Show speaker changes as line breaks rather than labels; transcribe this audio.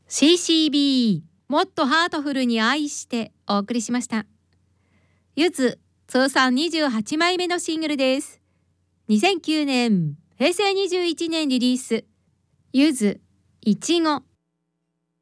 CCB もっとハートフルに愛してお送りしました。ゆず通算28枚目のシングルです。2009年平成21年リリース、ゆずいちご